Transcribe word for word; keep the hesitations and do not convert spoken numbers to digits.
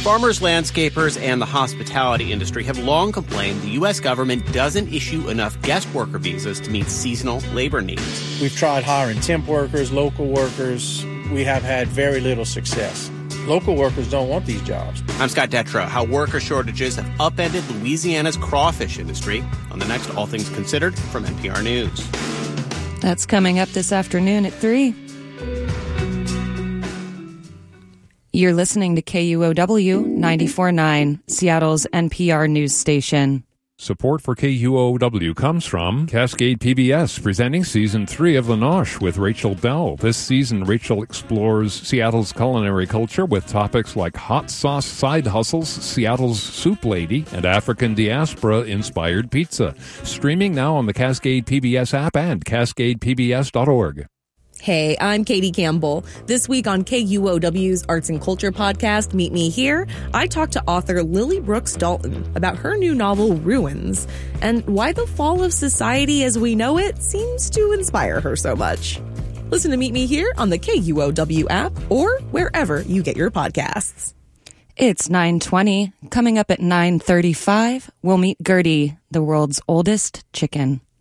Farmers, landscapers, and the hospitality industry have long complained the U S government doesn't issue enough guest worker visas to meet seasonal labor needs. We've tried hiring temp workers, local workers. We have had very little success. Local workers don't want these jobs. I'm Scott Detrow. How worker shortages have upended Louisiana's crawfish industry on the next All Things Considered from N P R News. That's coming up this afternoon at three. You're listening to K U O W ninety-four point nine, Seattle's N P R News station. Support for K U O W comes from Cascade P B S, presenting Season three of La Noche with Rachel Bell. This season, Rachel explores Seattle's culinary culture with topics like hot sauce side hustles, Seattle's soup lady, and African diaspora-inspired pizza. Streaming now on the Cascade P B S app and cascade p b s dot org. Hey, I'm Katie Campbell. This week on K U O W's Arts and Culture podcast, Meet Me Here, I talked to author Lily Brooks Dalton about her new novel, Ruins, and why the fall of society as we know it seems to inspire her so much. Listen to Meet Me Here on the K U O W app or wherever you get your podcasts. It's nine twenty. Coming up at nine thirty-five, we'll meet Gertie, the world's oldest chicken.